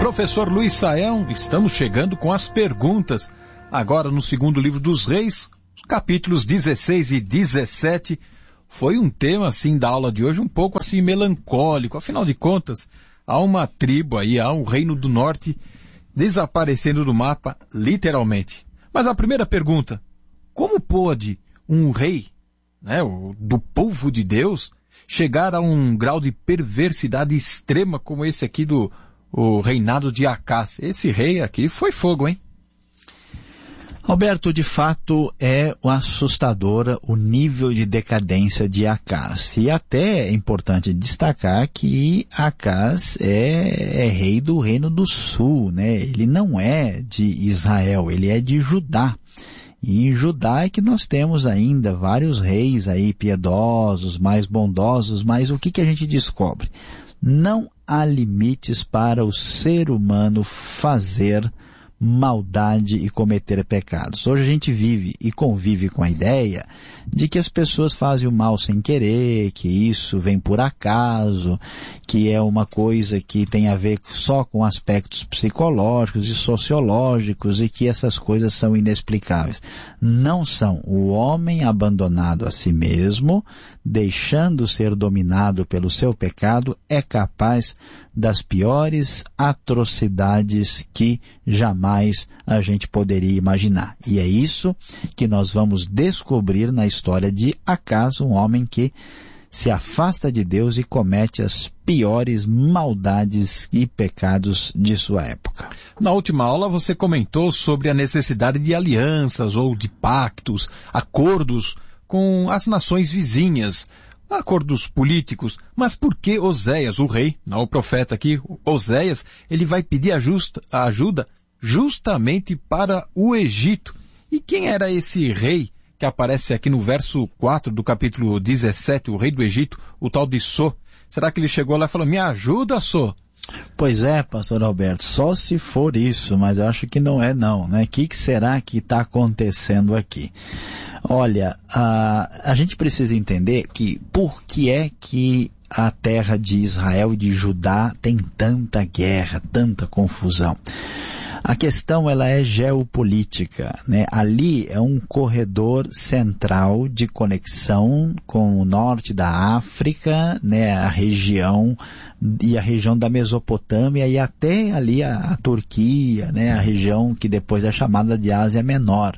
Professor Luiz Saião, estamos chegando com as perguntas. Agora no segundo livro dos Reis, capítulos 16 e 17, foi um tema assim da aula de hoje um pouco assim melancólico. Afinal de contas, há uma tribo aí, há um reino do norte desaparecendo do mapa, literalmente. Mas a primeira pergunta, como pôde um rei, do povo de Deus, chegar a um grau de perversidade extrema como esse aqui o reinado de Acás? Esse rei aqui foi fogo, hein? Roberto, de fato é assustadora o nível de decadência de Acás. E até é importante destacar que Acás é rei do Reino do Sul, né? Ele não é de Israel, ele é de Judá. E em Judá é que nós temos ainda vários reis aí piedosos, mais bondosos, mas o que a gente descobre? Não há limites para o ser humano fazer maldade e cometer pecados. Hoje a gente vive e convive com a ideia de que as pessoas fazem o mal sem querer, que isso vem por acaso, que é uma coisa que tem a ver só com aspectos psicológicos e sociológicos e que essas coisas são inexplicáveis. Não são. O homem abandonado a si mesmo, deixando ser dominado pelo seu pecado, é capaz das piores atrocidades que jamais a gente poderia imaginar. E é isso que nós vamos descobrir na história de Acás, um homem que se afasta de Deus e comete as piores maldades e pecados de sua época. Na última aula você comentou sobre a necessidade de alianças ou de pactos, acordos com as nações vizinhas, acordos políticos. Mas por que Oséias, o rei, não o profeta aqui, Oséias, ele vai pedir ajuda justamente para o Egito? E quem era esse rei que aparece aqui no verso 4 do capítulo 17, o rei do Egito, o tal de Só? Será que ele chegou lá e falou, me ajuda, Só? Pois é, pastor Alberto, só se for isso, mas eu acho que não é não, né? O que será que está acontecendo aqui? Olha, a gente precisa entender que por que é que a terra de Israel e de Judá tem tanta guerra, tanta confusão. A questão ela é geopolítica, né? Ali é um corredor central de conexão com o norte da África, né? A região da Mesopotâmia e até ali a Turquia, né? A região que depois é chamada de Ásia Menor.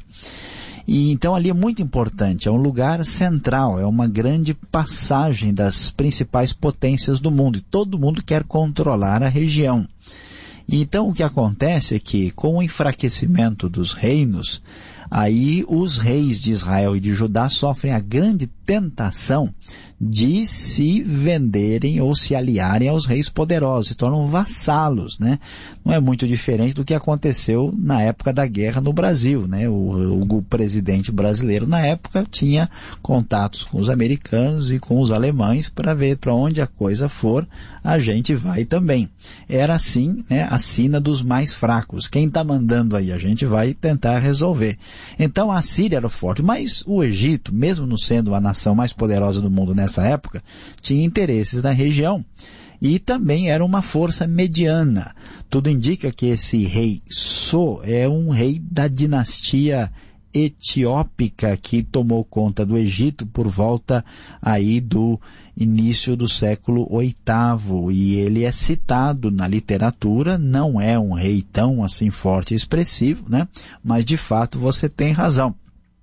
E então ali é muito importante, é um lugar central, é uma grande passagem das principais potências do mundo e todo mundo quer controlar a região. Então o que acontece é que com o enfraquecimento dos reinos, aí os reis de Israel e de Judá sofrem a grande tentação de se venderem ou se aliarem aos reis poderosos, se tornam vassalos, né? Não é muito diferente do que aconteceu na época da guerra no Brasil, né? O presidente brasileiro na época tinha contatos com os americanos e com os alemães para ver para onde a coisa for, a gente vai também. Era assim, né? A sina dos mais fracos. Quem está mandando aí, a gente vai tentar resolver. Então a Síria era forte, mas o Egito, mesmo não sendo a nação mais poderosa do mundo nessa época, tinha interesses na região e também era uma força mediana. Tudo indica que esse rei Só é um rei da dinastia etiópica que tomou conta do Egito por volta aí do início do século VIII, e ele é citado na literatura, não é um rei tão assim forte e expressivo, né? Mas de fato você tem razão.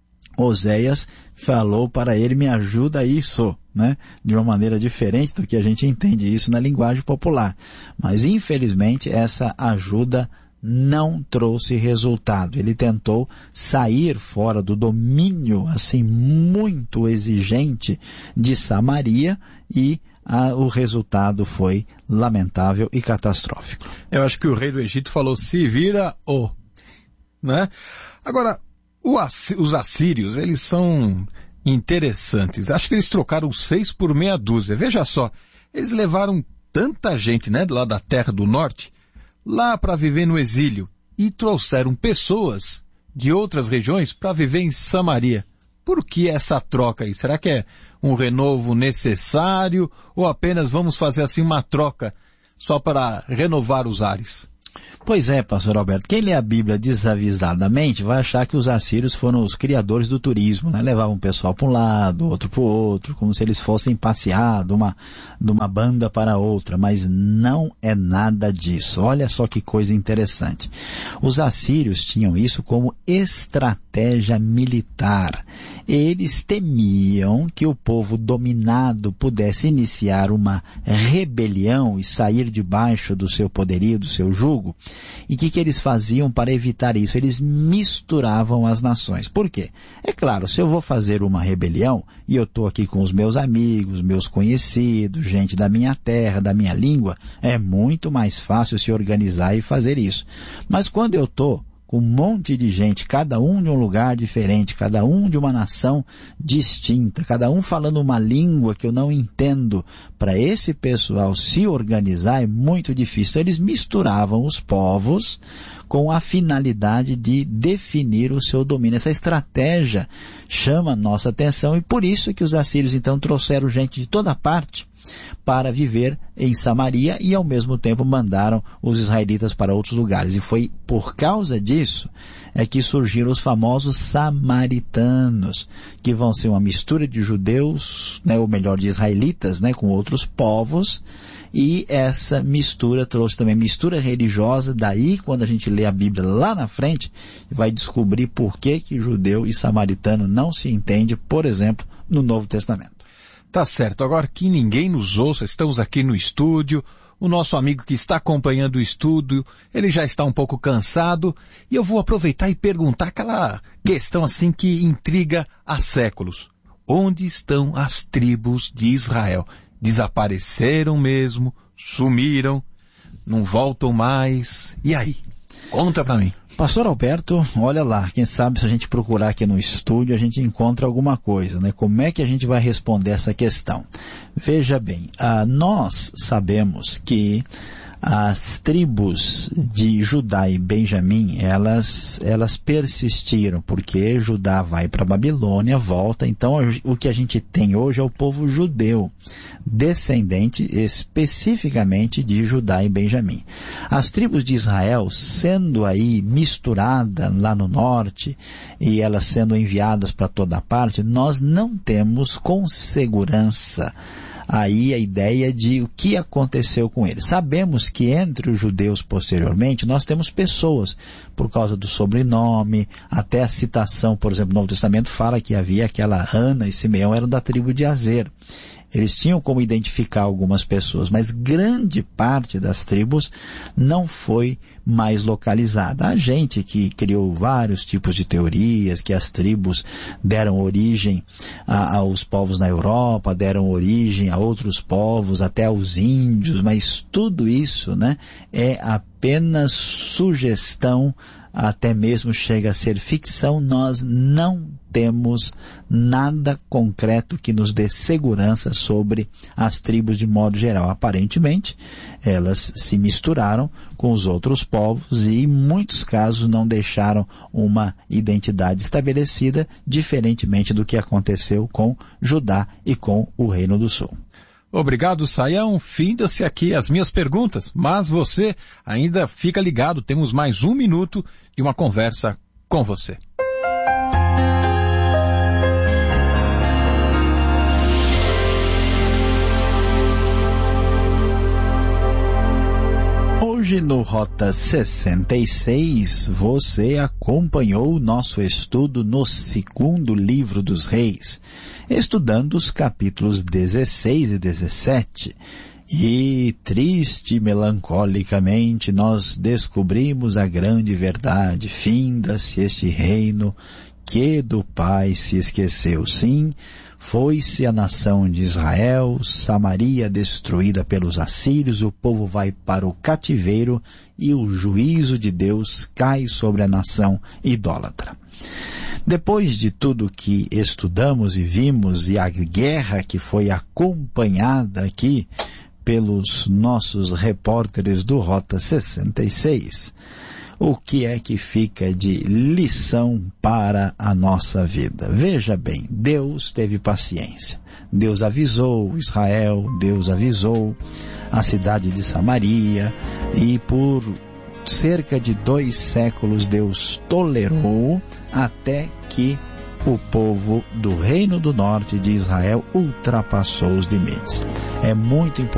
Oséias falou para ele, me ajuda isso, né? De uma maneira diferente do que a gente entende isso na linguagem popular. Mas infelizmente essa ajuda não trouxe resultado. Ele tentou sair fora do domínio assim muito exigente de Samaria e o resultado foi lamentável e catastrófico. Eu acho que o rei do Egito falou, se vira né? Agora, os assírios, eles são interessantes. Acho que eles trocaram 6 por meia dúzia. Veja só, eles levaram tanta gente, né, lá da terra do norte, lá para viver no exílio, e trouxeram pessoas de outras regiões para viver em Samaria. Por que essa troca aí? Será que é um renovo necessário ou apenas vamos fazer assim uma troca só para renovar os ares? Pois é, pastor Alberto, quem lê a Bíblia desavisadamente vai achar que os assírios foram os criadores do turismo, né? Levavam o pessoal para um lado, outro para o outro, como se eles fossem passear de uma banda para outra, mas não é nada disso. Olha só que coisa interessante. Os assírios tinham isso como estratégia militar. Eles temiam que o povo dominado pudesse iniciar uma rebelião e sair debaixo do seu poderio, do seu jugo. E o que eles faziam para evitar isso? Eles misturavam as nações. Por quê? É claro, se eu vou fazer uma rebelião e eu estou aqui com os meus amigos, meus conhecidos, gente da minha terra, da minha língua, é muito mais fácil se organizar e fazer isso. Mas quando eu estou com um monte de gente, cada um de um lugar diferente, cada um de uma nação distinta, cada um falando uma língua que eu não entendo, para esse pessoal se organizar é muito difícil. Eles misturavam os povos com a finalidade de definir o seu domínio. Essa estratégia chama a nossa atenção e por isso que os assírios então trouxeram gente de toda parte para viver em Samaria e ao mesmo tempo mandaram os israelitas para outros lugares. E foi por causa disso que surgiram os famosos samaritanos, que vão ser uma mistura de judeus, né, ou melhor, de israelitas, né, com outros povos. E essa mistura trouxe também mistura religiosa. Daí, quando a gente lê a Bíblia lá na frente, vai descobrir por que judeu e samaritano não se entende, por exemplo, no Novo Testamento. Tá certo, agora que ninguém nos ouça, estamos aqui no estúdio, o nosso amigo que está acompanhando o estúdio, ele já está um pouco cansado, e eu vou aproveitar e perguntar aquela questão assim que intriga há séculos. Onde estão as tribos de Israel? Desapareceram mesmo? Sumiram? Não voltam mais? E aí? Conta pra mim. Pastor Alberto, olha lá, quem sabe se a gente procurar aqui no estúdio a gente encontra alguma coisa, né? Como é que a gente vai responder essa questão? Veja bem, nós sabemos que as tribos de Judá e Benjamim, elas persistiram, porque Judá vai para a Babilônia, volta, então o que a gente tem hoje é o povo judeu, descendente especificamente de Judá e Benjamim. As tribos de Israel, sendo aí misturada lá no norte, e elas sendo enviadas para toda parte, nós não temos com segurança aí a ideia de o que aconteceu com eles. Sabemos que entre os judeus posteriormente nós temos pessoas, por causa do sobrenome, até a citação, por exemplo, no Novo Testamento fala que havia aquela Ana e Simeão eram da tribo de Azer. Eles tinham como identificar algumas pessoas, mas grande parte das tribos não foi mais localizada. Há gente que criou vários tipos de teorias, que as tribos deram origem aos povos na Europa, deram origem a outros povos, até aos índios, mas tudo isso, né, é apenas sugestão, até mesmo chega a ser ficção. Nós não temos nada concreto que nos dê segurança sobre as tribos de modo geral. Aparentemente, elas se misturaram com os outros povos e, em muitos casos, não deixaram uma identidade estabelecida, diferentemente do que aconteceu com Judá e com o Reino do Sul. Obrigado, Saião. Finda-se aqui as minhas perguntas, mas você ainda fica ligado, temos mais 1 minuto de uma conversa com você. Hoje no Rota 66, você acompanhou o nosso estudo no 2º livro dos Reis, estudando os capítulos 16 e 17. E, triste e melancolicamente, nós descobrimos a grande verdade: finda-se este reino que do Pai se esqueceu. Sim, foi-se a nação de Israel, Samaria destruída pelos assírios, o povo vai para o cativeiro e o juízo de Deus cai sobre a nação idólatra. Depois de tudo que estudamos e vimos, e a guerra que foi acompanhada aqui pelos nossos repórteres do Rota 66, o que é que fica de lição para a nossa vida? Veja bem, Deus teve paciência. Deus avisou Israel, Deus avisou a cidade de Samaria, e por cerca de 2 séculos Deus tolerou até que o povo do Reino do Norte de Israel ultrapassou os limites. É muito importante